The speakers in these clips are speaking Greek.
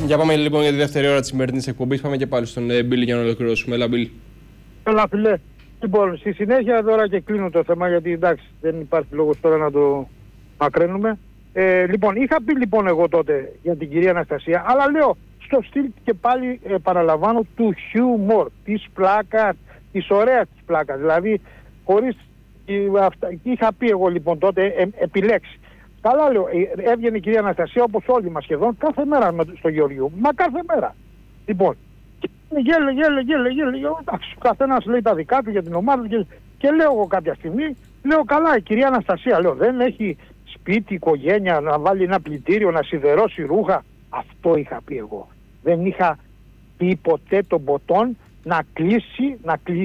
Για πάμε λοιπόν για τη δεύτερη ώρα της σημερινής εκπομπής. Πάμε και πάλι στον Μπίλ για να ολοκληρώσουμε. Έλα, Μπίλ. Έλα, φιλέ. Λοιπόν, στη συνέχεια τώρα και κλείνω το θέμα, γιατί εντάξει δεν υπάρχει λόγος τώρα να το μακραίνουμε. Λοιπόν, είχα πει λοιπόν εγώ τότε για την κυρία Αναστασία, αλλά λέω στο στυλ και πάλι παραλαμβάνω του χιούμορ, της πλάκας, της ωραίας της πλάκας. Δηλαδή, χωρίς είχα πει εγώ λοιπόν τότε επιλέξει. Καλά λέω, έβγαινε η κυρία Αναστασία όπως όλοι μας σχεδόν κάθε μέρα στο Γεωργίου. Μα κάθε μέρα. Λοιπόν, γέλε, εντάξει, ο καθένας λέει τα δικά του για την ομάδα και λέω εγώ κάποια στιγμή, λέω καλά η κυρία Αναστασία, λέω δεν έχει σπίτι, οικογένεια, να βάλει ένα πλυντήριο, να σιδερώσει ρούχα. Αυτό είχα πει εγώ. Δεν είχα πει ποτέ τον ποτόν να κλείσει,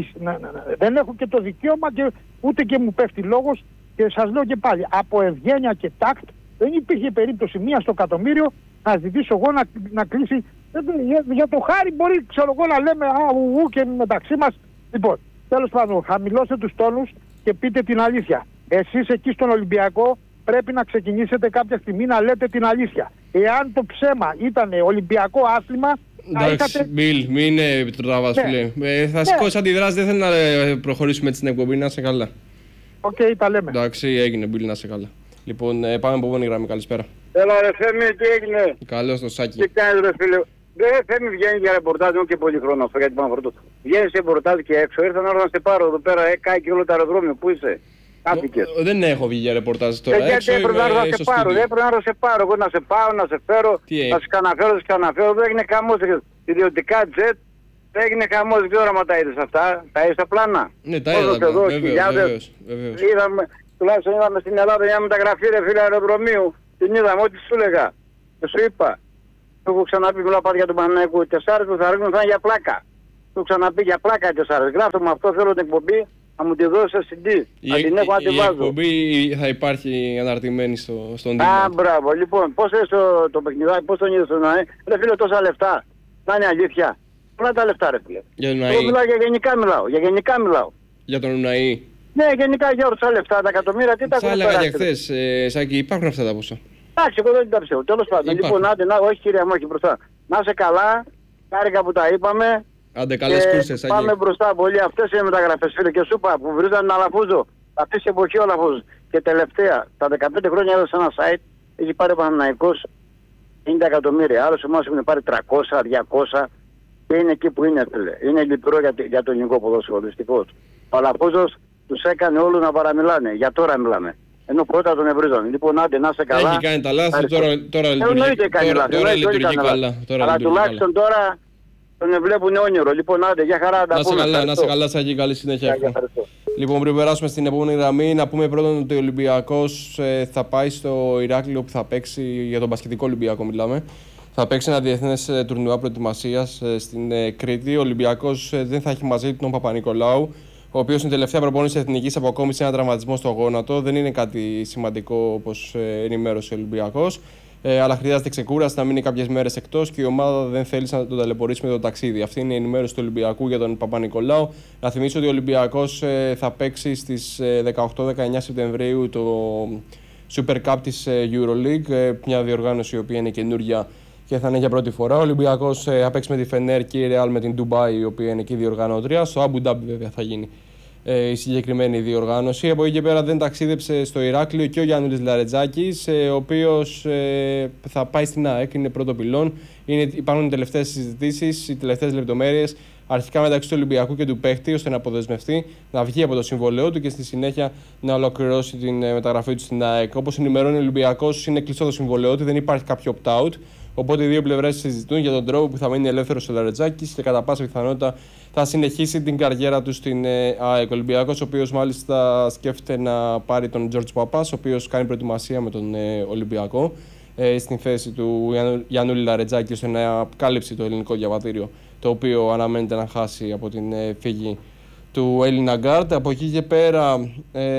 δεν έχω και το δικαίωμα και ούτε και μου πέφτει λόγος και σας λέω και πάλι, από ευγένεια και τάκτ δεν υπήρχε περίπτωση μία στο εκατομμύριο να ζητήσω εγώ να κλείσει. Για το χάρη μπορεί, ξέρω εγώ, να λέμε και μεταξύ μας. Λοιπόν, τέλος πάντων, χαμηλώστε τους τόνους και πείτε την αλήθεια. Εσείς εκεί στον Ολυμπιακό πρέπει να ξεκινήσετε κάποια στιγμή να λέτε την αλήθεια. Εάν το ψέμα ήταν Ολυμπιακό άθλημα. Εντάξει, Μπιλ, μην τραβάς, φίλε. Θα σηκώσει αντιδράσεις, δεν θέλω να προχωρήσουμε στην εκπομπή, να είσαι καλά. Οκ, τα λέμε. Εντάξει, έγινε, Μπιλ, να είσαι καλά. Λοιπόν, πάμε από μόνη γραμμή, καλησπέρα. Έλα ρε Θέμη, τι έγινε? Καλώς το Σάκη. Τι κάνεις ρε φίλε? Δεν Θέμη βγαίνει για ρεπορτάζ, όχι και πολύ χρόνο αυτό γιατί πάνω αυτό. Βγαίνεις σε ρεπορτάζ και έξω, ήρθα να σε πάρω εδώ πέρα, κάει όλο το αεροδρόμιο, πού είσαι? Κάφηκες. Δεν έχω βγει για ρεπορτάζ τώρα έξω, γιατί έπρεπε να σε πάρω, δεν έπρεπε να σε πάρω, εγώ να σε πάω, να σε φέρω, να σε ξαναφέρω, δεν έγινε χαμός, ιδιωτικά τζετ, δεν έγινε χαμός, δεν ξέρω άμα τα είδες αυτά, τα είδες τα πλάνα. Ναι, τα είδα, βεβαίως. Τουλάχιστον είδαμε στην Ελλάδα μια μεταγραφή ρε φίλε αεροδρομίου. Την είδαμε, ό,τι σου έλεγα. Και σου είπα. Το έχω ξαναπεί, μιλάω πάντα για τον Παναθηναϊκό. Οι τεσσάρες που θα ρίχνουν θα είναι για πλάκα. Το έχω ξαναπεί για πλάκα οι τεσσάρες. Γράφω με αυτό, θέλω την εκπομπή να μου τη δώσει σε CD. Να την έχω, να τη βάζω. Η εκπομπή θα υπάρχει αναρτημένη στον τύπο. Α, μπράβο. Λοιπόν, πώς είναι το παιχνιδάκι, πώς τον είδες στον ΑΕ. Ρε φίλε, τόσα λεφτά. Να είναι αλήθεια. Πολλά τα λεφτά, ρε φίλε. Εγώ μιλάω για γενικά μιλάω. Για τον Ουναή. Ναι, γενικά για όλα τα λεφτά, τα εκατομμύρια, τι τα κουμπάρια. Θα έλεγα και χθες, Σάκη, υπάρχουν αυτά τα ποσά. Εντάξει, εγώ δεν τα ψεύω. Τέλος πάντων. Λοιπόν, άντε, όχι κυρία μου, όχι μπροστά. Να είσαι καλά, χάρηκα που τα είπαμε. Άντε, καλές κούρσες, Σάκη. Πάμε μπροστά πολύ. Αυτές είναι μεταγραφές, φίλε. Και σου είπα που βρίζανε να Αλαφούζο. Αυτή η εποχή ο Αλαφούζο. Και τελευταία, τα 15 χρόνια έδωσε ένα site, έχει πάρει ο Παναθηναϊκός 50 εκατομμύρια. Άλλος εμάς έχουν πάρει 300, 200 και είναι εκεί που είναι, φίλε. Είναι λυπηρό για το ελληνικό ποδόσφαιρο, δυστυχώς. Ο Αλαφούζος τους έκανε όλους να παραμιλάνε. Για τώρα μιλάμε. Ενώ πρώτα τον ευρίζανε. Λοιπόν, άντε να είσαι καλά. Έχει κάνει τα λάθη, τώρα λειτουργεί καλά. Αλλά τουλάχιστον τώρα τον βλέπουν όνειρο. Λοιπόν, άντε, για χαρά να πούμε. Να είσαι καλά, Σάκη, καλή συνέχεια. Λοιπόν, πριν περάσουμε στην επόμενη γραμμή, να πούμε πρώτον ότι ο Ολυμπιακός θα πάει στο Ηράκλειο που θα παίξει, για τον μπασκετικό Ολυμπιακό μιλάμε. Θα παίξει ένα διεθνές τουρνουά προετοιμασίας στην Κρήτη. Ο Ολυμπιακός δεν θα έχει μαζί τον Παπα-Νικολάου, ο οποίος στην τελευταία προπόνηση εθνικής αποκόμισε ένα τραυματισμό στο γόνατο. Δεν είναι κάτι σημαντικό, όπως ενημέρωσε ο Ολυμπιακός. Αλλά χρειάζεται ξεκούραση, να μείνει κάποιες μέρες εκτός και η ομάδα δεν θέλει να τον ταλαιπωρήσει με το ταξίδι. Αυτή είναι η ενημέρωση του Ολυμπιακού για τον Παπα-Νικολάου. Να θυμίσω ότι ο Ολυμπιακός θα παίξει στις 18-19 Σεπτεμβρίου το Super Cup της EuroLeague, μια διοργάνωση η οποία είναι καινούργια και θα είναι για πρώτη φορά. Ο Ολυμπιακός θα παίξει με τη Φενέρ και η Ρεάλ με την Ντουμπάι, η οποία είναι και η διοργανώτρια. Στο Αμπου Ντάμπι, βέβαια, θα γίνει η συγκεκριμένη διοργάνωση. Από εκεί και πέρα δεν ταξίδεψε στο Ηράκλειο και ο Γιάννουλης Λαρετζάκης, ο οποίος θα πάει στην ΑΕΚ, είναι πρώτο πυλόν. Υπάρχουν οι τελευταίες συζητήσεις, οι τελευταίες λεπτομέρειες, αρχικά μεταξύ του Ολυμπιακού και του παίχτη, ώστε να αποδεσμευτεί, να βγει από το συμβόλαιό του και στη συνέχεια να ολοκληρώσει την μεταγραφή του στην ΑΕΚ. Όπως ενημερώνει ο Ολυμπιακός, είναι κλειστό το συμβόλαιό του, δεν υπάρχει κάποιο opt-out. Οπότε οι δύο πλευρές συζητούν για τον τρόπο που θα μείνει ελεύθερος ο Λαρετζάκης και κατά πάσα πιθανότητα θα συνεχίσει την καριέρα του στην ΑΕΚ. Ο Ολυμπιακός, ο οποίος μάλιστα σκέφτεται να πάρει τον Τζορτζ Παπάς, ο οποίος κάνει προετοιμασία με τον Ολυμπιακό στην θέση του Γιαννούλη Λαρετζάκη, ώστε να κάλυψει το ελληνικό διαβατήριο, το οποίο αναμένεται να χάσει από την φύγη του Έλληνα γκάρντ. Από εκεί και πέρα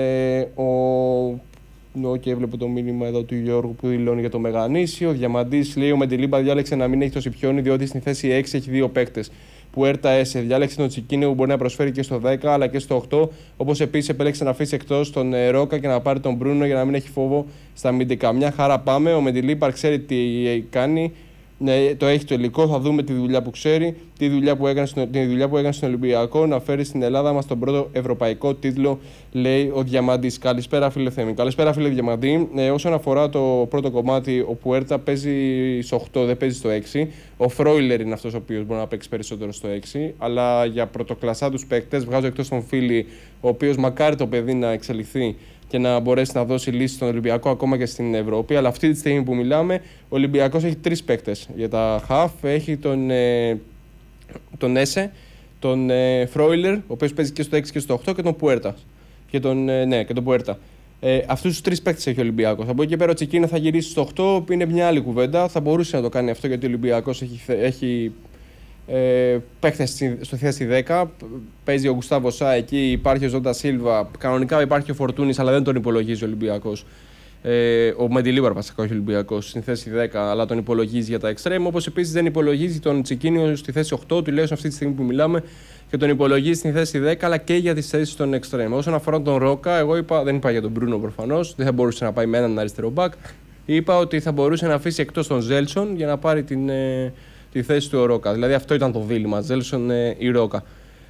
και έβλεπε το μήνυμα εδώ του Γιώργου που δηλώνει για το Μεγανήσιο. Ο Διαμαντής λέει: ο Μεντιλίμπα διάλεξε να μην έχει το Σιπιόνι, διότι στην θέση 6 έχει δύο παίκτες. Πουέρτα Έσε. Διάλεξε τον Τσικίνιο που μπορεί να προσφέρει και στο 10 αλλά και στο 8. Όπως επίσης επέλεξε να αφήσει εκτός τον Ρόκα και να πάρει τον Μπρούνο για να μην έχει φόβο στα αμυντικά. Μια χαρά πάμε. Ο Μεντιλίμπα ξέρει τι κάνει. Ναι, το έχει το υλικό, θα δούμε τη δουλειά που ξέρει, τη δουλειά που έκανε στον Ολυμπιακό, να φέρει στην Ελλάδα μας τον πρώτο ευρωπαϊκό τίτλο, λέει ο Διαμαντής. Καλησπέρα, φίλε Θέμη. Καλησπέρα, φίλε Διαμαντή. Όσον αφορά το πρώτο κομμάτι, ο Πουέρτα παίζει στο 8, δεν παίζει στο 6. Ο Φρόιλερ είναι αυτός ο οποίος μπορεί να παίξει περισσότερο στο 6. Αλλά για πρωτοκλασσά τους παίκτες, βγάζω εκτός τον Φίλη, ο οποίος μακάρι το παιδί να εξελιχθεί και να μπορέσει να δώσει λύση στον Ολυμπιακό ακόμα και στην Ευρώπη. Αλλά αυτή τη στιγμή που μιλάμε, ο Ολυμπιακός έχει 3 παίκτες για τα half. Έχει τον Έσε, τον Φρόιλερ, ο οποίος παίζει και στο 6 και στο 8, και τον Πουέρτα. Και τον Πουέρτα. Αυτούς τους 3 παίκτες έχει ο Ολυμπιακός. Από εκεί και πέρα ο Τσικίνα θα γυρίσει στο 8, που είναι μια άλλη κουβέντα. Θα μπορούσε να το κάνει αυτό, γιατί ο Ολυμπιακός έχει παίκτες στη θέση 10. Παίζει ο Γκουστάβο Σά εκεί, υπάρχει ο Ζόντα Σίλβα. Κανονικά υπάρχει ο Φορτούνης, αλλά δεν τον υπολογίζει ο Ολυμπιακός. Ο Μεντιλίβαρ βασικά, όχι ο Ολυμπιακός, στην θέση 10, αλλά τον υπολογίζει για τα εξτρέμ. Όπως επίσης δεν υπολογίζει τον Τσικίνιο στη θέση 8, τουλάχιστον αυτή τη στιγμή που μιλάμε, και τον υπολογίζει στην θέση 10, αλλά και για τις θέσεις των εξτρέμ. Όσον αφορά τον Ρόκα, δεν είπα για τον Μπρούνο προφανώς, δεν θα μπορούσε να πάει με έναν αριστερό μπακ. Είπα ότι θα μπορούσε να αφήσει εκτός τον Ζέλσον για να πάρει τη θέση του Ρόκα. Δηλαδή αυτό ήταν το δίλημμα, Ζέλσον ή Ρόκα.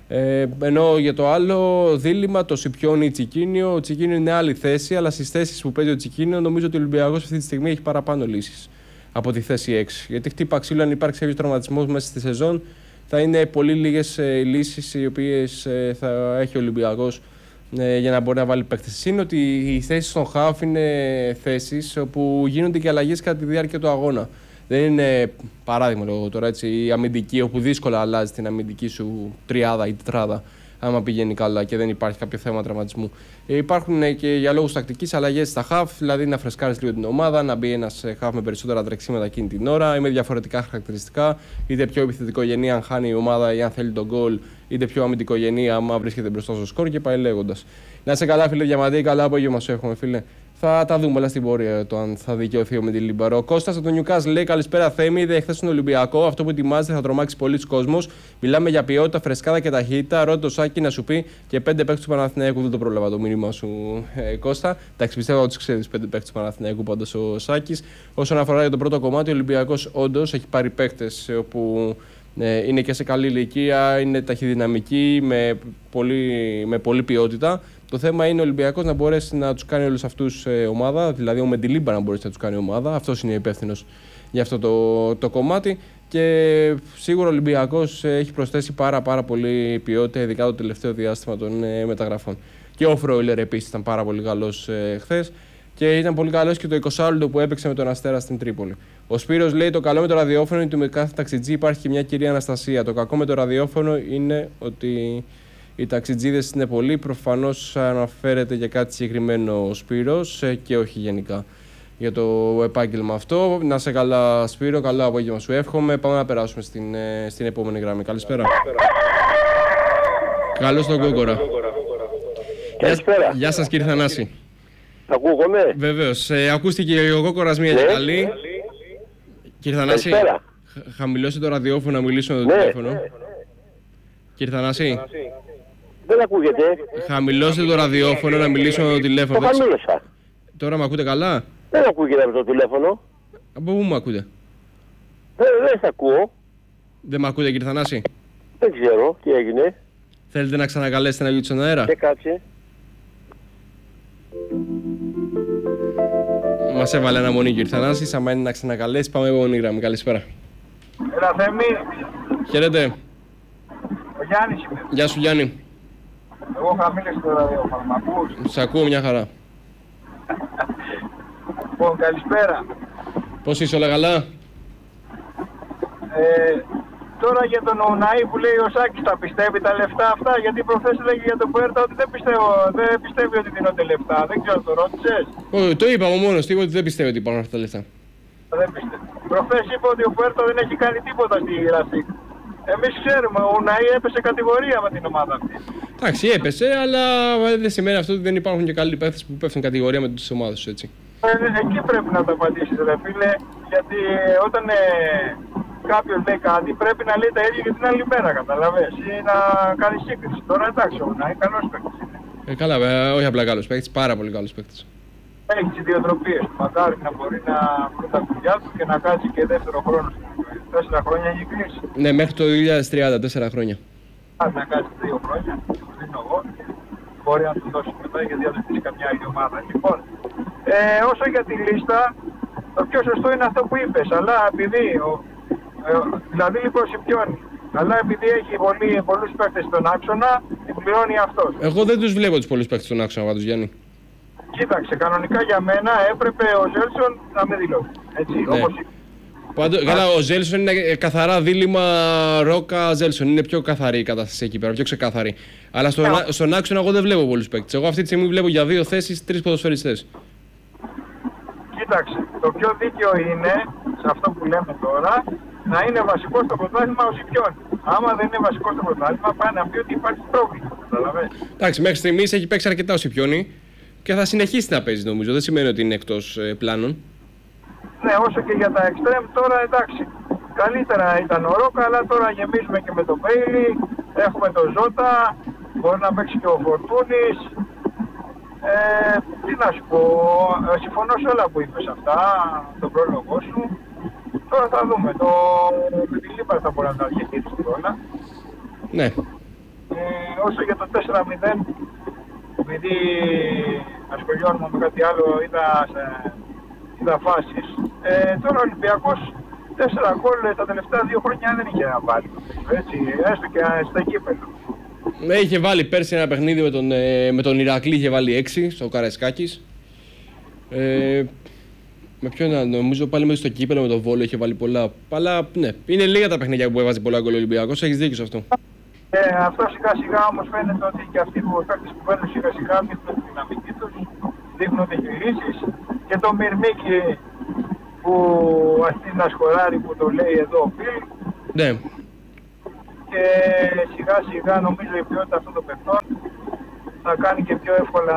Ενώ για το άλλο δίλημμα, το Σιπιόνι ή Τσικίνιο. Ο Τσικίνιο είναι άλλη θέση, αλλά στις θέσεις που παίζει ο Τσικίνιο νομίζω ότι ο Ολυμπιακός αυτή τη στιγμή έχει παραπάνω λύσεις από τη θέση 6. Γιατί χτύπα ξύλο, αν υπάρξει κάποιο τραυματισμός μέσα στη σεζόν, θα είναι πολύ λίγες λύσεις οι οποίες θα έχει ο Ολυμπιακός για να μπορεί να βάλει παίκτες. Είναι ότι οι θέσεις στον χαφ είναι θέσεις όπου γίνονται και αλλαγές κατά τη διάρκεια του αγώνα. Δεν είναι παράδειγμα λόγω τώρα, έτσι, η αμυντική, όπου δύσκολα αλλάζει την αμυντική σου τριάδα ή τετράδα, άμα πηγαίνει καλά και δεν υπάρχει κάποιο θέμα τραυματισμού. Υπάρχουν και για λόγους τακτικής αλλαγές στα χαφ, δηλαδή να φρεσκάρεις λίγο την ομάδα, να μπει ένας χαφ με περισσότερα τρεξίματα εκείνη την ώρα ή με διαφορετικά χαρακτηριστικά, είτε πιο επιθετικογενή αν χάνει η ομάδα ή αν θέλει τον γκολ, είτε πιο αμυντικογενή άμα βρίσκεται μπροστά στο σκορ και πάει λέγοντας. Να είσαι καλά, φίλε Διαμαντή, καλά απόγευμα σου εύχομαι, φίλε. Θα τα δούμε όλα στην πορεία το αν θα δικαιωθεί ο Μεντιλίμπαρο. Ο Κώστας από το Νιουκάζ λέει: Καλησπέρα, Θέμη. Είδε χθες τον Ολυμπιακό. Αυτό που ετοιμάζεται θα τρομάξει πολλοί κόσμος. Μιλάμε για ποιότητα, φρεσκάδα και ταχύτητα. Ρώτα το Σάκη να σου πει και 5 παίκτες του Παναθηναϊκού. Δεν το πρόλαβα το μήνυμα σου, Κώστα. Εντάξει, πιστεύω ότι ξέρει 5 παίκτες του Παναθηναϊκού πάντως ο Σάκης. Όσον αφορά για το πρώτο κομμάτι, ο Ολυμπιακός όντως έχει πάρει παίκτες όπου είναι και σε καλή ηλικία, είναι ταχυδυναμικοί, με πολλή ποιότητα. Το θέμα είναι ο Ολυμπιακός να μπορέσει να τους κάνει όλους αυτούς ομάδα, δηλαδή ο Μεντιλίμπα να μπορέσει να τους κάνει ομάδα. Αυτός είναι υπεύθυνος για αυτό το κομμάτι. Και σίγουρα ο Ολυμπιακός έχει προσθέσει πάρα πολύ ποιότητα, ειδικά το τελευταίο διάστημα των μεταγραφών. Και ο Φρόιλερ επίσης ήταν πάρα πολύ καλός χθες. Και ήταν πολύ καλός και το 20 που έπαιξε με τον Αστέρα στην Τρίπολη. Ο Σπύρος λέει: Το καλό με το ραδιόφωνο είναι ότι με κάθε ταξιτζή υπάρχει και μια κυρία Αναστασία. Το κακό με το ραδιόφωνο είναι ότι οι ταξιτζίδες είναι πολλοί. Προφανώς αναφέρεται για κάτι συγκεκριμένο ο Σπύρος και όχι γενικά για το επάγγελμα αυτό. Να σε καλά, Σπύρο, καλό απόγευμα σου εύχομαι. Πάμε να περάσουμε στην επόμενη γραμμή. Καλησπέρα. Καλώς τον Κόκορα. Γεια σας, κύριε Θανάση. Ακούγομαι. Βεβαίως. Ακούστηκε ο Κόκορας μία και καλή. Κύριε Θανάση, χαμηλώστε το ραδιόφωνο να μιλήσουμε με το τηλέφωνο. Κύριε Θανάση. Δεν ακούγεται. Χαμηλώστε το ραδιόφωνο να μιλήσουμε με το τηλέφωνο. Το χαμήλωσα. Τώρα με ακούτε καλά? Δεν ακούγεται από το τηλέφωνο. Από πού με ακούτε? Δεν σε ακούω. Δεν με ακούτε, κύριε Θανάση? Δεν ξέρω τι έγινε. Θέλετε να ξανακαλέσετε να βγείτε στον αέρα? Και κάτσε. Μας έβαλε αναμονή, κύριε Θανάση. Άμα είναι να ξανακαλέσει, πάμε επόμενη γραμμή. Καλησπέρα. Έλα, Θέμη. Χαίρετε. Ο Γιάννης είμαι. Γεια σου, Γιάννη. Εγώ χαμήλωσα το ραδιόφωνο. Μ' ακούς? Σ' ακούω μια χαρά. Λοιπόν, καλησπέρα. Πώς είσαι, όλα καλά? Τώρα για τον Ουναή που λέει ο Σάκης, τα πιστεύει τα λεφτά αυτά? Γιατί προχθές λέγει για τον Πουέρτα ότι δεν πιστεύει ότι δίνονται λεφτά. Δεν ξέρω, το ρώτησες? Το είπα ο μόνος, είπα ότι δεν πιστεύω ότι υπάρχουν αυτά τα λεφτά. Δεν πιστεύω. Προχθές είπε ότι ο Πουέρτα δεν έχει κάνει τίποτα στη Ρασίκ. Εμείς ξέρουμε, ο Ουναή έπεσε κατηγορία με την ομάδα αυτή. Εντάξει, έπεσε, αλλά δεν σημαίνει αυτό ότι δεν υπάρχουν και καλοί παίκτες που πέφτουν κατηγορία με τις ομάδες τους, έτσι. Εκεί πρέπει να το απαντήσεις, ρε φίλε, γιατί όταν κάποιος λέει κάτι πρέπει να λέει τα ίδια και την άλλη μέρα, καταλαβες, ή να κάνει σύγκριση. Τώρα εντάξει, ο Ουναή καλός παίκτης είναι. Καλά, όχι απλά καλός παίκτης, πάρα πολύ καλός παίκτης. έχει τις ιδιοτροπίες του. Μακάρι να μπορεί να βρουν τα κουμπιά του και να κάτσει και δεύτερο χρόνο. 4 χρόνια έχει κλείσει. Ναι, μέχρι το 2030, 4 χρόνια. Αν να κάτσει 2 χρόνια, το δίνω εγώ. Μπορεί να του δώσει μετά γιατί δεν του καμιά άλλη ομάδα. Λοιπόν, όσο για τη λίστα, το πιο σωστό είναι αυτό που είπες. Αλλά επειδή, δηλαδή λοιπόν Σιπιώνη, αλλά επειδή έχει πολλούς παίκτες στον άξονα, την πληρώνει αυτός. Εγώ δεν τους βλέπω τους πολλούς παίκτες στον άξονα, πάντως Γιάννη. Κοίταξε, κανονικά για μένα έπρεπε ο Ζέλσον να με δηλώσει. Έτσι, Ναι. όπως Καλά, ο Ζέλσον είναι καθαρά δίλημμα Ρόκα Ζέλσον. Είναι πιο καθαρή η κατάσταση εκεί πέρα, πιο ξεκάθαρη. Αλλά στον άξονα εγώ δεν βλέπω πολλούς παίκτες. Εγώ αυτή τη στιγμή βλέπω για 2 θέσεις 3 ποδοσφαιριστές. Κοίταξε, το πιο δίκαιο είναι, σε αυτό που λέμε τώρα, να είναι βασικό στο πρωτάθλημα ο Σιπιώνη. Άμα δεν είναι βασικό στο πρωτάθλημα, πάει να πει ότι υπάρχει πρόβλημα. Εντάξει, μέχρι στιγμής έχει παίξει αρκετά ο Σιπιώνη και θα συνεχίσει να παίζει νομίζω. Δεν σημαίνει ότι είναι εκτός πλάνων. Ναι, όσο και για τα εξτρέμ τώρα εντάξει. Καλύτερα ήταν ο Ρόκα, αλλά τώρα γεμίζουμε και με τον Μπέιλι. Έχουμε τον Ζώτα, μπορεί να παίξει και ο Φορτούνης. Τι να σου πω, συμφωνώ σε όλα που είπες αυτά, τον πρόλογο σου. Τώρα θα δούμε, με τη Λίμπα θα μπορεί να τα διαχειριστεί όλα. Ναι. Όσο για το 4-0, επειδή ασχολιώνουμε με κάτι άλλο, είδα φάσεις. Τώρα ο Ολυμπιακός 4 γκολ τα τελευταία 2 χρόνια δεν είχε να βάλει. Έτσι, έστω και στα κύπελλο. Ναι, είχε βάλει πέρσι ένα παιχνίδι με τον Ηρακλή, είχε βάλει 6 στο Καραϊσκάκης. Με ποιον νομίζω πάλι μέσα στο κύπελλο με τον Βόλο είχε βάλει πολλά. Αλλά ναι, είναι λίγα τα παιχνίδια που έβαζε πολλά γκολ ο Ολυμπιακός, έχεις δίκιο σε αυτό. Αυτό σιγά σιγά όμως φαίνεται ότι και αυτοί που παίρνουν σιγά σιγά δείχνουν τη δυναμική τους, δείχνουν διεκδικήσεις και το Μυρμίκι που αυτή να σκοράρει που το λέει εδώ ο Φιλ. Ναι. Και σιγά σιγά νομίζω η ποιότητα αυτών των παιχτών θα κάνει και πιο εύκολα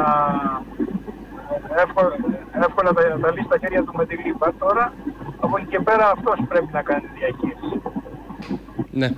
τα λύσει στα χέρια του με τη Λίμπα. Τώρα από εκεί και πέρα αυτός πρέπει να κάνει τη διαχείριση. Ναι.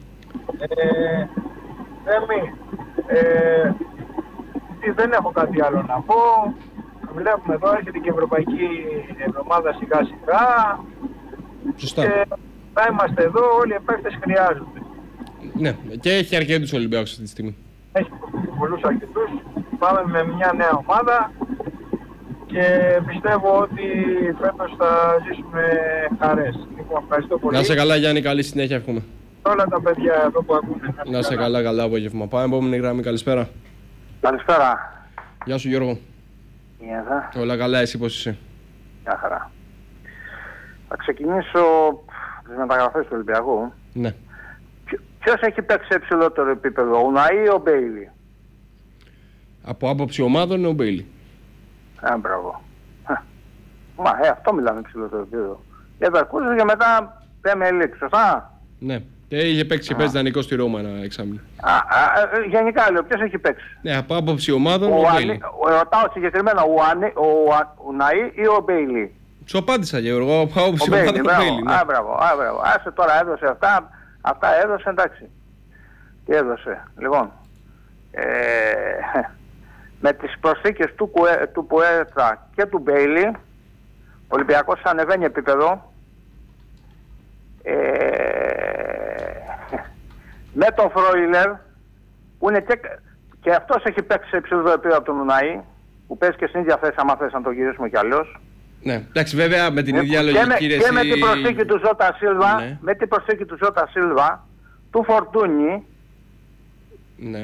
Δεν έχω κάτι άλλο να πω. Βλέπουμε εδώ έρχεται και η Ευρωπαϊκή Εβδομάδα σιγά σιγά. Σωστά. Και θα είμαστε εδώ, όλοι οι παίκτες χρειάζονται. Ναι, και έχει αρκετούς Ολυμπιακούς αυτή τη στιγμή. Έχει πολλούς αρκετούς. Πάμε με μια νέα ομάδα και πιστεύω ότι φέτος θα ζήσουμε χαρές. Λοιπόν, ευχαριστώ πολύ. Να σε καλά Γιάννη, καλή συνέχεια εύχομαι. Όλα τα παιδιά εδώ που ακούνε. Να σε καλά, καλά απόγευμα. Πάμε επόμενη γραμμή, καλησπέρα. Καλησπέρα. Γεια σου Γιώργο. Γεια σας. Όλα καλά, εσύ πώς είσαι? Μια χαρά. Θα ξεκινήσω τις μεταγραφές του Ολυμπιακού. Ναι. Ποιος έχει παίξει σε υψηλότερο επίπεδο, ο Ουναή ή ο Μπέιλι? Από άποψη ομάδων ο Μπέιλι. Μπράβο. Αυτό μιλάμε υψηλότερο επίπεδο. Για τα κούρσες και μετά Premier League, σωστά? Ναι. Και είχε παίξει και παίζει δανεικό στη Ρώμα ένα εξάμηνο. Γενικά λέω, ποιος έχει παίξει? Ναι, από άποψη ομάδων ο Μπέιλι. Ρωτάω συγκεκριμένα ο Ουναή ή ο Μπέιλι? Σου απάντησα Γιώργο, από άποψη ομάδων ο Μπέιλι. Μπράβο. Άσε τώρα έδωσε αυτά έδωσε, εντάξει. Τι έδωσε? Λοιπόν, με τις προσθήκες του Πουέτρα και του Μπέιλι, ο Ολυμπιακός ανεβαίνει επίπεδο. Με τον Φρόιλερ που είναι και αυτός έχει παίξει σε υψηλό επίπεδο από τον Ουναή, που παίζει και στην ίδια θέση, άμα θες να το γυρίσουμε κι αλλιώς. Ναι, εντάξει, βέβαια με την ίδια λογική και με την προσθήκη του Ζώτα Σίλβα, ναι. Με την προσθήκη του Ζώτα Σίλβα, του Φορτούνη, ναι.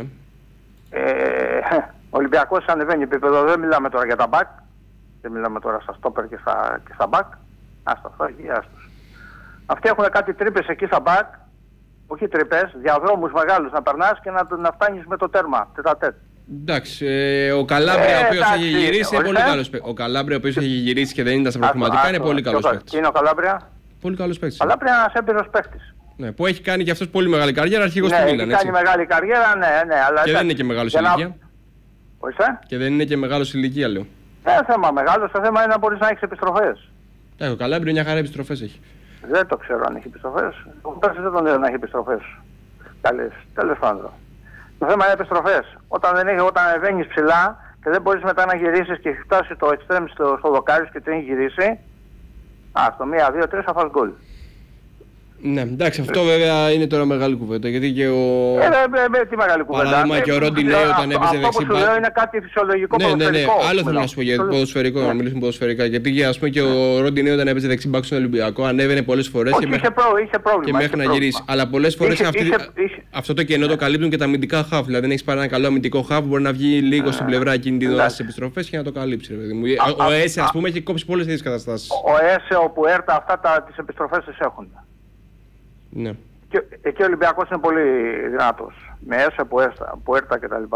Ο Ολυμπιακός ανεβαίνει επίπεδο. Δεν μιλάμε τώρα για τα μπακ, δεν μιλάμε τώρα στα στόπερ και στα μπακ. Άστα αυτά, άστος. Αυτοί έχουν κάτι τρύπες εκεί στα μπακ, όχι τρύπες, διαδρόμους μεγάλους να περνάς και να φτάνεις με το τέρμα, τετατέτ. Εντάξει, ο Καλάμπρια ο οποίος έχει γυρίσει είναι πολύ καλός παίκτης. Ο Καλάμπρια ο οποίος έχει γυρίσει και δεν ήταν στα προβληματικά είναι πολύ καλός παίκτης. Είναι ο Καλάμπρια? Πολύ καλός παίκτης. Ο Καλάμπρια είναι ένας έμπειρος παίκτης. Ναι, που έχει κάνει και αυτός πολύ μεγάλη καριέρα, αρχηγός του Μίλαν. Έχει κάνει μεγάλη καριέρα, ναι, αλλά. Και δεν είναι και μεγάλος ηλικία. Ορίστε. Και δεν είναι και μεγάλος ηλικία, λέω. Δεν θέμα μεγάλος, το θέμα είναι να μπορείς να έχεις επιστροφές. Ο Καλάμπρια μια χαρά επιστροφές έχει. Δεν το ξέρω αν έχει επιστροφές. Πέρσι δεν τον είδα να έχει επιστροφές. Καλές, τέλος πάντων. Το θέμα είναι επιστροφές. Όταν ανεβαίνεις ψηλά και δεν μπορείς μετά να γυρίσεις και έχει φτάσει το εξτρέμ στο δοκάρι και την έχει γυρίσει, στο 1-2-3 θα φας γκολ. Ναι, εντάξει, αυτό βέβαια είναι τώρα μεγάλη κουβέντα. Γιατί και ο. Τι μεγάλη κουβέντα. Παράδειγμα και ο Ροντινέο όταν έπαιζε δεξί μπακ. Αυτό που σου λέω είναι κάτι φυσιολογικό ποδοσφαιρικό. Ναι. Άλλο θέλω να σου πω για το ποδοσφαιρικό, να μιλήσουμε ποδοσφαιρικά. Γιατί ας πούμε και ο Ροντινέο όταν έπαιζε δεξί μπακ στον Ολυμπιακό ανέβαινε πολλές φορές και μέχρι να γυρίσει. Αλλά πολλές φορές αυτό το κενό το καλύπτουν και τα αμυντικά χαφ. Δηλαδή, αν έχει πάρει ένα καλό αμυντικό χαφ, μπορεί να βγει λίγο στην πλευρά εκείνη την ώρα στι επιστροφές και να το καλύψει. Ο Έσε, ας πούμε, έχει κόψει πολλές τέτοιες καταστάσεις. Ο Έσε, ο Πουέρτα, αυτά τις επιστροφές τις έχουν. Ναι. Και εκεί ο Ολυμπιακός είναι πολύ δυνατός. Με Έσε, Πουέρτα κτλ.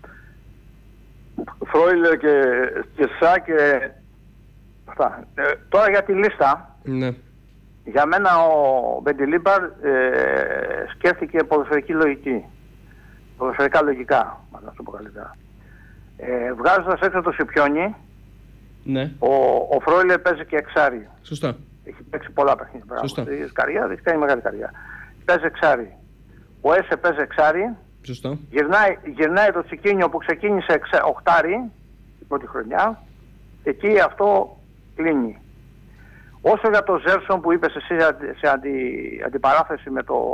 Φρόιλε και Σα και αυτά. Τώρα για τη λίστα. Ναι. Για μένα ο Μπεντιλίμπαρ σκέφτηκε ποδοσφαιρική λογική. Ποδοσφαιρικά λογικά, να το πω καλύτερα. Βγάζοντας έξω το Σιπιόνι, ναι. Ο Φρόιλε παίζει και εξάρι. Σωστά. Έχει παίξει πολλά παιχνίδια. Σωστά. Έχει κάνει μεγάλη καριέρα. Παίζει εξάρι. Ο Έσε παίζει εξάρι. Σωστά. Γυρνάει το Τσικίνιο που ξεκίνησε οχτάρι την πρώτη χρονιά. Εκεί αυτό κλείνει. Όσο για το Ζέρσον που είπες εσύ σε αντιπαράθεση με το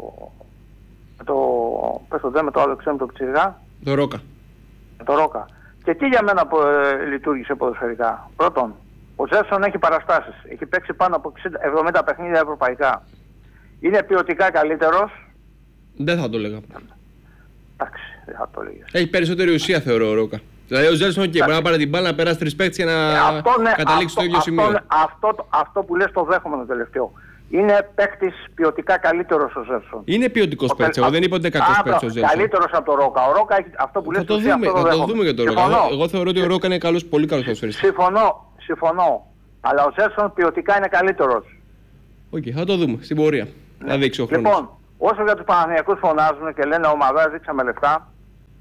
άλλο εξέμετο Πιτσιρικά. Το Ρόκα. Το Ρόκα. Και τι για μένα λειτουργήσε ποδοσφαιρικά. Πρώτον, ο Ζέρσον έχει παραστάσεις. Έχει παίξει πάνω από 70 παιχνίδια ευρωπαϊκά. Είναι ποιοτικά καλύτερος. Δεν θα το έλεγα. Εντάξει, δεν θα το έλεγες. Έχει περισσότερη ουσία θεωρώ ο Ρόκα. Δηλαδή ο Ζέρσον μπορεί να πάρει την μπάλα, να περάσει 3 παίκτες και να καταλήξει στο ίδιο σημείο. Αυτό που λες το δέχομαι το τελευταίο. Είναι παίκτης ποιοτικά καλύτερος ο Ζέρσον. Είναι ποιοτικός παίκτης. Εγώ δεν είπα ότι είναι κακός παίκτης ο Ζέρσον. Καλύτερος από το Ρόκα. Ο Ρόκα έχει αυτό που λες το δέχομαι. Θα το δούμε για το Ρόκα. Εγώ θεωρώ ότι ο Ρόκα είναι πολύ καλός ποδοσφαιριστής. Συμφωνώ. Αλλά ο Ζέρσον ποιοτικά είναι καλύτερος. Οκ, θα το δούμε στην πορεία. Ναι. Θα δείξει ο χρόνος. Λοιπόν, όσο για τους Παναθηναϊκούς φωνάζουν και λένε ομαδάς δείξαμε λεφτά.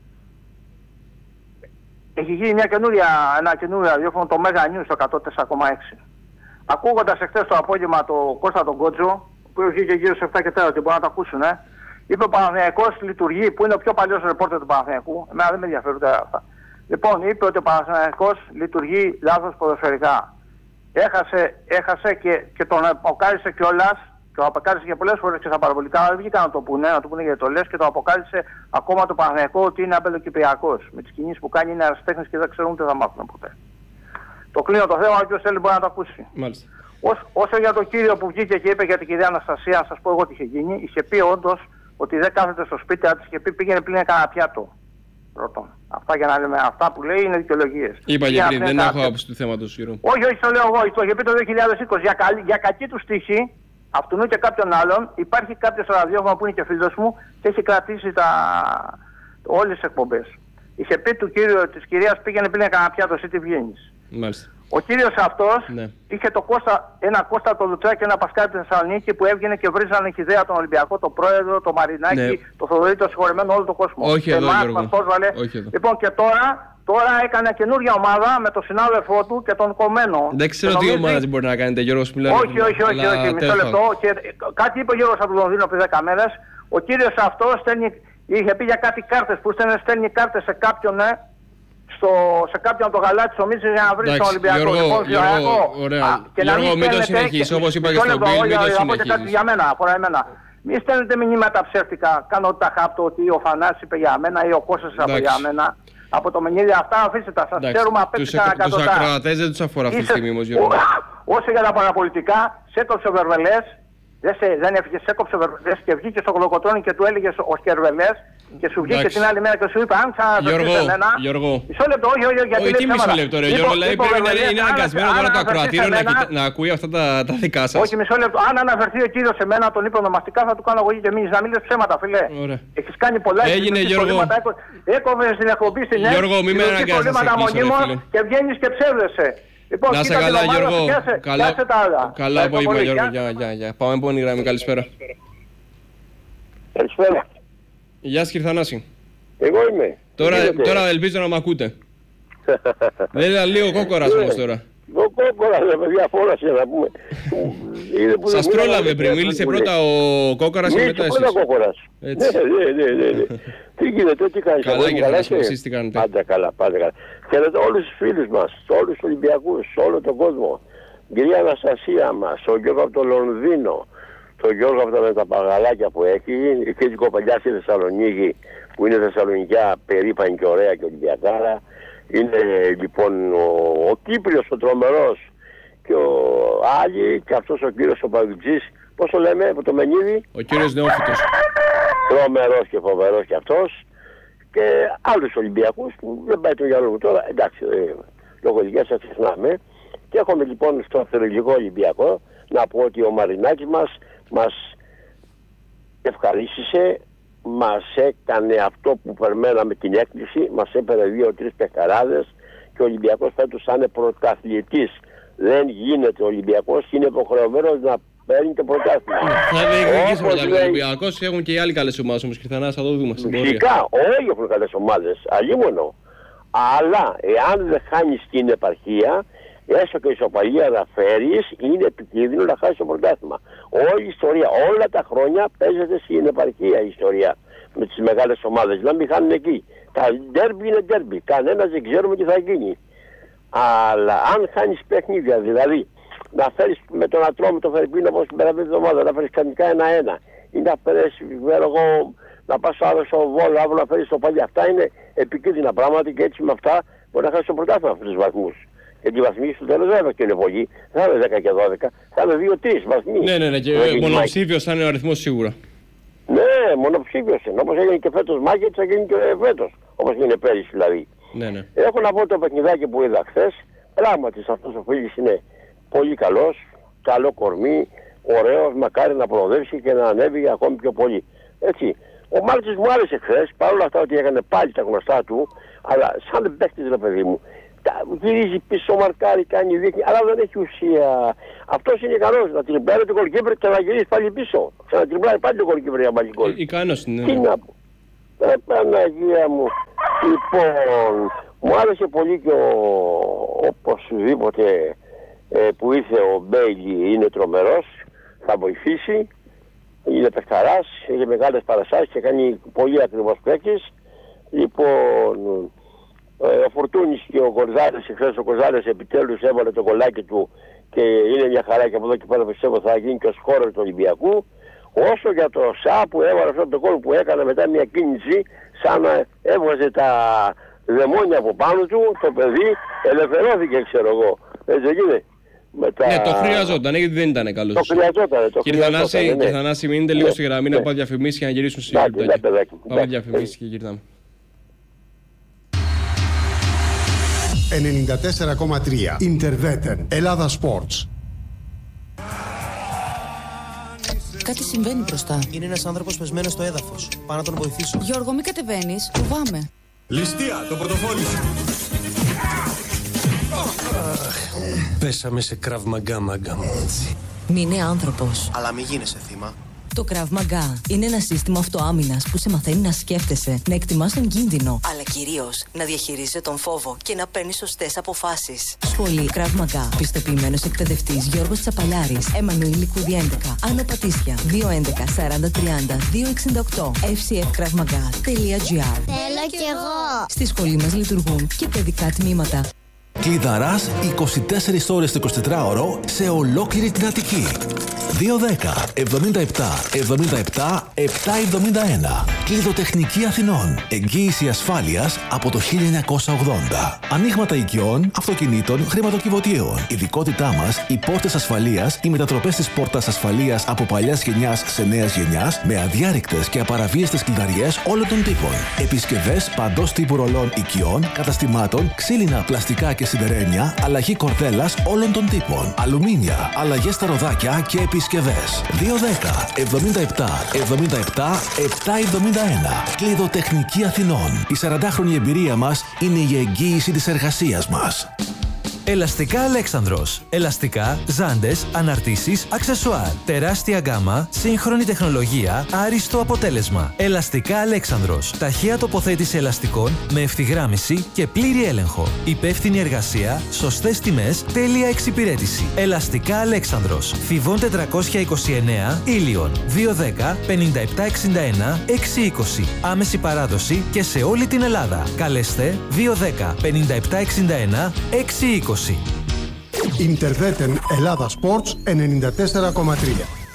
Έχει γίνει ένα καινούριο ραδιόφωνο, το Mega News, το 104,6. Ακούγοντας εχθές το απόγευμα το Κώστα τον Κότζο, που βγήκε γύρω σε 7 και 4 και μπορεί να το ακούσουν, είπε ο Παναθηναϊκός λειτουργεί, που είναι ο πιο παλιός ρεπόρτερ του Παναθηναϊκού. Εμένα δεν με ενδιαφέρουν αυτά. Λοιπόν, είπε ότι ο Παναθηναϊκός λειτουργεί λάθος ποδοσφαιρικά. Έχασε και τον αποκάλυψε κιόλας. Το αποκάλυψε και πολλές φορές και στα παραπολιτικά, αλλά δεν βγήκαν να το πούνε γιατί το λες, και το αποκάλυψε ακόμα το Παναθηναϊκό ότι είναι αμπελοκυπριακός. Με τις κινήσεις που κάνει είναι αεραστέχνης και δεν ξέρουν ούτε θα μάθουν ποτέ. Το κλείνω το θέμα, όποιος θέλει μπορεί να το ακούσει. Μάλιστα. Όσο για τον κύριο που βγήκε και είπε για την κυρία Αναστασία, να σας πω εγώ τι είχε γίνει. Είχε πει όντως ότι δεν κάθεται στο σπίτι, της είχε πει πήγαινε πλύνε κανένα πιάτο. Πρώτον. Αυτά για να λέμε, αυτά που λέει είναι δικαιολογίες. Είπα για πριν, δεν έχω άποψη του θέματος, Γιώργο. Όχι, το λέω εγώ. Το είχε πει το 2020 για κακή του τύχη. Αυτού και κάποιον άλλον, υπάρχει κάποιος ραδιόφωνο που είναι και φίλος μου και έχει κρατήσει όλες τις εκπομπές. Είχε πει της κυρίας πήγαινε πριν κανένα πιάτο, εσύ τι βγαίνεις. Μάλιστα. Ο κύριος αυτός ναι. είχε ένα Κώστα το Λουτσάκι και ένα Πασκάλι τη Θεσσαλονίκη που έβγαινε και βρίζανε χιδέα τον Ολυμπιακό, τον Πρόεδρο, τον Μαρινάκη, ναι. τον Θοδωρή, τον συγχωρεμένο, όλο τον κόσμο. Όχι εδώ, Γιώργο. Όχι εδώ. Λοιπόν, και τώρα έκανε καινούργια ομάδα με τον συνάδελφό του και τον κομμένο. Δεν ξέρω τι ομάδα μπορεί να κάνετε, Γιώργο. Όχι, μισό λεπτό. Και κάτι είπε ο Γιώργος από το Λονδίνο πριν 10 μέρες. Ο κύριος αυτός είχε πει για κάτι κάρτες που στέλνει κάρτες σε κάποιον, σε κάποιον το γαλάτι στο Μίτσι για να βρει τον Ολυμπιακό. Γιώργο, μην το συνεχίσεις, όπως είπα και στον Μπίλ, μην το συνεχίσεις. Για μένα, αφορά εμένα. Μην στέλνετε μηνύματα ψεύτικα. Κάνω τα χάπτω ότι ο Φανάσης είπε για μένα ή ο Κώστας είπε για μένα. Από το Μενίδη αυτά αφήστε τα. Σας ξέρουμε απ' έξω κανένα εκατοντά. Τους ακροατές δεν τους αφορά αυτή τη στιγμή όμως, Γιώργο. Όσο για τα παραπολιτικά, σε έκοψε ο Βερβελές. Δεν έφυγε, σε έκοψε ο Βερβελές και βγήκε στο Κολοκοτρώνη και του έλεγε ο Σκερβελές και σου βγήκε την άλλη μέρα και σου είπε αν ξαναφερθείς εμένα. Γιώργο, μισό λεπτό, όχι, γιατί τι μισό λεπτό ρε Γιώργο, δηλαδή είναι αναγκασμένο τώρα το ακροατήριο να ακούει αυτά τα δικά σας. Όχι, μισό λεπτό, αν αναφερθεί ο κύριος σε μένα, τον είπε ονομαστικά, θα του κάνω εγώ και μήνυς, να μην λες ψέματα φίλε. Έχεις κάνει πολλά, έγινε Γιώργο. Έκοβες την εκπομπή στην ΕΕ, Γιώργο, μην με αναγκάσεις να σε κλείσω ρε φίλε. Και βγαίνεις και ψεύδεσαι. Λοιπόν, να σε καλά Γιώργο, καλά απόγευμα Γιώργο, γεια. Πάμε επόμενη γραμμή, καλησπέρα. Καλησπέρα. Γεια σας κύριε Θανάση. Εγώ είμαι. Τώρα ελπίζω να μ' ακούτε. Δεν ήταν λίγο κόκορας όμως τώρα. Ο Κόκορας, ρε παιδιά, φώνασε να πούμε. Σας πρόλαβε πριν, μίλησε πρώτα ο Κόκορας και μετά εσείς. Πρώτα ο Κόκορας. Ναι. Τι γίνεται, τι κάνεις? Καλά, κύριε, εσείς τι κάνετε? Πάντα καλά. Χαιρετώ όλους τους φίλους μας, όλους τους Ολυμπιακούς, όλο τον κόσμο. Κυρία Αναστασία μας, ο Γιώργο από το Λονδίνο, τον Γιώργο από τα μεταπαγαλάκια που έχει, και την κοπελιά στη Θεσσαλονίκη, που είναι Θεσσαλονικιά, περήφανη και ωραία και Ολυμπιακάρα. Είναι λοιπόν ο Κύπριος, ο τρομερός, και ο Άγη, και αυτός ο κύριος ο Παγιτζής, πώς το λέμε, από το Μενίδη. Ο κύριος Νεόφυτος. Τρομερός και φοβερός και αυτός. Και άλλους Ολυμπιακούς που δεν πάει το γυαλό μου τώρα, εντάξει, λόγω ηλικίας θα ξεχνάμε. Και έχουμε λοιπόν στο θερελικό Ολυμπιακό να πω ότι ο Μαρινάκης μας ευχαρίστησε, μας έκανε αυτό που περιμέναμε την έκπληξη, μας έπαιρνε 2-3 παιχταράδες και ο Ολυμπιακός φέτος θα είναι πρωταθλητής. Δεν γίνεται ο Ολυμπιακός, είναι υποχρεωμένος να παίρνει το πρωτάθλημα. Θα διεκδικήσει μετά ο Ολυμπιακός, έχουν και οι άλλοι καλές ομάδες όμως, Κυρθανά, θα το δούμε στην πορεία. Φυσικά, όλοι έχουν καλές ομάδες, αλλήμωνο. Αλλά εάν δεν χάνεις την επαρχία, έστω και η ισοπαλία να φέρεις, είναι επικίνδυνο να χάσεις το πρωτάθλημα. Όλη η ιστορία, όλα τα χρόνια παίζεται στην επαρχία η ιστορία με τις μεγάλες ομάδες, να μην χάνουν εκεί. Τα ντέρμπι είναι ντέρμπι, κανένας δεν ξέρουμε τι θα γίνει. Αλλά αν χάνεις παιχνίδια, δηλαδή να φέρεις με τον Ατρόμητο Φερρυπίν όπως την περασμένη εβδομάδα, να φέρεις κανονικά 1-1 ή να φέρεις, να πας άλλο στο Βόλο, αύριο να φέρεις το Παλιά. Αυτά είναι επικίνδυνα πράγματα και έτσι με αυτά μπορεί να χάσεις το πρωτάθλημα αυτούς τους βαθμούς. Γιατί οι βαθμοί στο τέλος δεν είναι πολύ, θα είναι 10 και 12, θα είναι 2-3 βαθμοί. Ναι, και μονοψήφιος θα είναι ο αριθμός σίγουρα. Ναι, μονοψήφιος είναι. Όπως έγινε και φέτος Μάκετ, θα γίνει και φέτος. Όπως έγινε πέρυσι δηλαδή. Ναι. Έχω να πω το παιχνιδάκι που είδα χθες. Πράγματι αυτός ο φίλης είναι πολύ καλός, καλό κορμί, ωραίος, μακάρι να προοδεύσει και να ανέβει ακόμη πιο πολύ. Έτσι. Ο Μάρτης μου άρεσε χθες, παρόλα αυτά ότι έκανε πάλι τα γνωστά του, αλλά σαν παίκτης ρε παιδί μου. Γυρίζει πίσω, μαρκάρει, κάνει δείχνει, αλλά δεν έχει ουσία. Αυτός είναι ικανός να τριμπλάρει τον goalkeeper και να γυρίσει πάλι πίσω. Ξανατριμπλάρει πάλι τον goalkeeper για βάλει γκολ. Ικανός είναι. Τι να πω. Παναγία μου. Λοιπόν, μου άρεσε πολύ και οπωσδήποτε που ήρθε ο Μπέιλι, είναι τρομερός, θα βοηθήσει. Είναι παιχταράς, έχει μεγάλες παραστάσεις και κάνει πολύ ακριβώς παίκτης. Λοιπόν, ο Φορτούνης και ο Κορδάλης, χθες ο Κορδάλης επιτέλους έβαλε το κολλάκι του και είναι μια χαρά και από εδώ και πέρα πιστεύω θα γίνει και ο σκόρερ του Ολυμπιακού. Όσο για το ΣΑ που έβαλε αυτό το κόλ που έκανε μετά μια κίνηση σαν να έβγαζε τα δαιμόνια από πάνω του, το παιδί ελευθερώθηκε ξέρω εγώ. Έτσι δεν γίνεται. Ναι, το χρειαζόταν, γιατί δεν ήταν καλός. Το χρειαζόταν. Κύριε Θανάση, μείνετε λίγο στη γραμμή να πάω διαφημίσεις και να γυρίσουν στις λεπτάκια. Πάμε διαφημίσεις και γυρνάμε. 94,3 Ιντερβέτεν Ελλάδα Sports. Κάτι συμβαίνει μπροστά. Είναι ένας άνθρωπος πεσμένος στο έδαφος. Πάω να τον βοηθήσω. Γιώργο, μην κατεβαίνεις. Φοβάμαι. Ληστεία, το πορτοφόλι σου. Πέσαμε σε Krav Maga, μάγκα μου. Μην είναι άνθρωπος. Αλλά μην γίνεσαι θύμα. Το Krav Maga είναι ένα σύστημα αυτοάμυνας που σε μαθαίνει να σκέφτεσαι, να εκτιμάς τον κίνδυνο, αλλά κυρίως να διαχειρίζεσαι τον φόβο και να παίρνεις σωστές αποφάσεις. Σχολή Krav Maga. Πιστοποιημένος εκπαιδευτής Γιώργος Τσαπαλιάρης. Εμμανουήλ Λικούδη 11. Άνω Πατήσια. 211 40 30 268. fcfkravmaga.gr. Θέλω κι εγώ. Στη σχολή μας λειτουργούν και παιδικά τμήματα. Κλειδαράς 24 ώρες το 24ωρο σε ολόκληρη την Αττική. 210 77 77 771. Κλειδοτεχνική Αθηνών. Εγγύηση ασφάλειας από το 1980. Ανοίγματα οικειών, αυτοκινήτων, χρηματοκιβωτίων. Ειδικότητά μας, οι πόρτες ασφαλείας, οι μετατροπές της πόρτας ασφαλείας από παλιάς γενιάς σε νέας γενιάς, με αδιάρρηκτες και απαραβίαστες κλειδαριές όλων των τύπων. Επισκευές παντός τύπου ρολών οικειών, καταστημάτων, ξύλινα, πλαστικά και σιδερένια, αλλαγή κορδέλας όλων των τύπων. Αλουμίνια, αλλαγές στα ροδάκια και επισκευές. 210 77 77 771. Κλειδοτεχνική Αθηνών. Η 40χρονη εμπειρία μας είναι η εγγύηση της εργασίας μας. Ελαστικά Αλέξανδρος. Ελαστικά, ζάντες, αναρτήσεις, αξεσουάρ. Τεράστια γκάμα, σύγχρονη τεχνολογία, άριστο αποτέλεσμα. Ελαστικά Αλέξανδρος. Ταχεία τοποθέτηση ελαστικών με ευθυγράμμιση και πλήρη έλεγχο. Υπεύθυνη εργασία, σωστές τιμές, τέλεια εξυπηρέτηση. Ελαστικά Αλέξανδρος. Θηβών 429, Ήλιον. 210 5761 620. Άμεση παράδοση και σε όλη την Ελλάδα. Καλέστε 210 5761 620. Ιντερβέτεν Ελλάδα Sports 94,3.